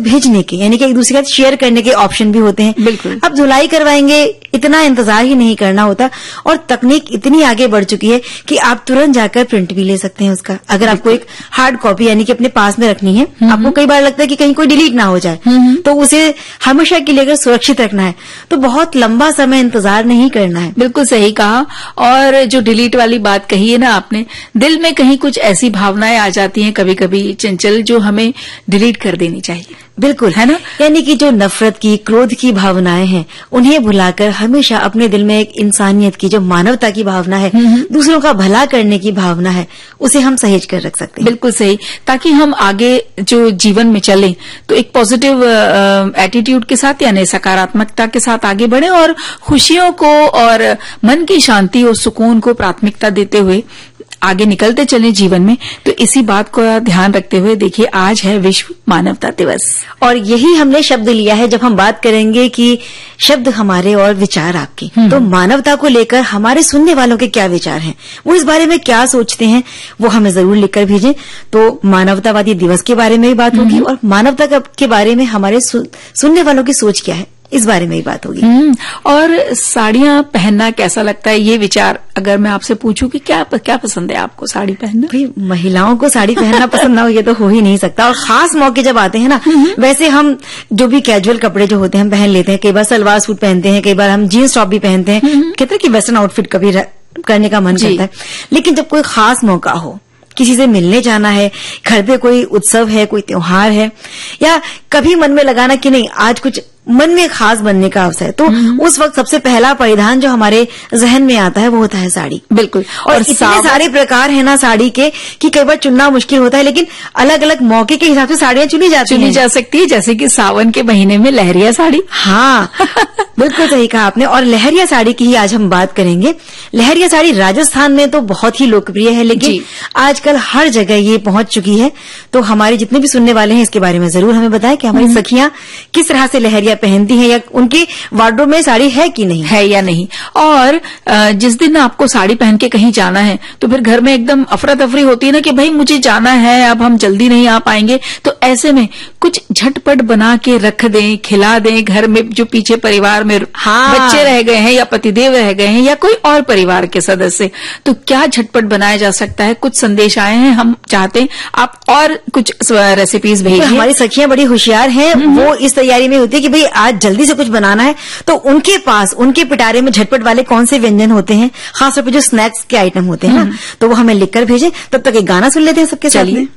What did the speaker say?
भेजने के, यानी कि एक दूसरे के साथ शेयर करने के ऑप्शन भी होते हैं। बिल्कुल। अब धुलाई करवाएंगे, इतना इंतजार ही नहीं करना होता, और तकनीक इतनी आगे बढ़ चुकी है कि आप तुरंत जाकर प्रिंट भी ले सकते हैं उसका। अगर आपको एक हार्ड कॉपी यानी कि अपने पास में रखनी है, आपको कई बार लगता है कि कहीं कोई डिलीट ना हो जाए, तो उसे हमेशा के लिए अगर सुरक्षित रखना है तो बहुत लंबा समय इंतजार नहीं करना है। बिल्कुल सही कहा। और जो डिलीट वाली बात कही है ना आपने, दिल में कहीं कुछ ऐसी भावनाएं आ जाती हैं कभी कभी चंचल, जो हमें डिलीट कर देनी चाहिए। बिल्कुल, है ना? यानी कि जो नफरत की, क्रोध की भावनाएं हैं, उन्हें भुलाकर हमेशा अपने दिल में एक इंसानियत की, जो मानवता की भावना है, दूसरों का भला करने की भावना है, उसे हम सहेज कर रख सकते हैं। बिल्कुल सही, ताकि हम आगे जो जीवन में चलें तो एक पॉजिटिव एटीट्यूड के साथ, यानी सकारात्मकता के साथ आगे बढ़े और खुशियों को और मन की शांति और सुकून को प्राथमिकता देते हुए आगे निकलते चले जीवन में। तो इसी बात को ध्यान रखते हुए देखिए, आज है विश्व मानवता दिवस, और यही हमने शब्द लिया है जब हम बात करेंगे कि शब्द हमारे और विचार आपके। तो मानवता को लेकर हमारे सुनने वालों के क्या विचार हैं, वो इस बारे में क्या सोचते हैं, वो हमें जरूर लिखकर भेजें। तो मानवतावादी दिवस के बारे में भी बात होगी, और मानवता के बारे में हमारे सुनने वालों की सोच क्या है, इस बारे में ही बात होगी। और साड़ियां पहनना कैसा लगता है, ये विचार अगर मैं आपसे पूछूं कि क्या पसंद है आपको साड़ी पहनना? भाई, महिलाओं को साड़ी पहनना पसंद ना हो ये तो हो ही नहीं सकता। और खास मौके जब आते हैं ना, वैसे हम जो भी कैजुअल कपड़े जो होते हैं हम पहन लेते हैं, कई बार सलवार सूट पहनते हैं, कई बार हम जीन्स टॉप भी पहनते हैं, कहते हैं कि वेस्टर्न आउटफिट कभी करने का मन करता है। लेकिन जब कोई खास मौका हो, किसी से मिलने जाना है, घर पे कोई उत्सव है, कोई त्योहार है, या कभी मन में लगाना कि नहीं आज कुछ मन में खास बनने का अवसर है, तो उस वक्त सबसे पहला परिधान जो हमारे जहन में आता है वो होता है साड़ी। बिल्कुल। और इतने सारे प्रकार है ना साड़ी के कि कई बार चुनना मुश्किल होता है, लेकिन अलग अलग मौके के हिसाब से साड़ियां चुनी जा सकती है। जैसे कि सावन के महीने में लहरिया साड़ी। हाँ, बिल्कुल सही कहा आपने। और लहरिया साड़ी की ही आज हम बात करेंगे। लहरिया साड़ी राजस्थान में तो बहुत ही लोकप्रिय है, लेकिन आजकल हर जगह ये पहुंच चुकी है। तो हमारे जितने भी सुनने वाले हैं इसके बारे में जरूर हमें बताएं कि हमारी सखियां किस तरह से लहरिया पहनती हैं, या उनके वार्डरोब में साड़ी है कि नहीं है या नहीं। और जिस दिन आपको साड़ी पहन के कहीं जाना है तो फिर घर में एकदम अफरा तफरी होती है ना कि भाई मुझे जाना है, अब हम जल्दी नहीं आ पाएंगे। तो ऐसे में कुछ झटपट बना के रख दें, खिला दें घर में जो पीछे परिवार में बच्चे रह गए हैं, या पतिदेव रह गए हैं, या कोई और परिवार के सदस्य। तो क्या झटपट बनाया जा सकता है? कुछ संदेश आए हैं, हम चाहते हैं आप और कुछ रेसिपीज भेजिए। हमारी सखियां बड़ी होशियार हैं, वो इस तैयारी में होती है कि भाई आज जल्दी से कुछ बनाना है, तो उनके पास उनके पिटारे में झटपट वाले कौन से व्यंजन होते हैं, खासतौर पर जो स्नैक्स के आइटम होते हैं ना, तो वो हमें लिखकर भेजें। तब तक एक गाना सुन लेते हैं सबके साथ में।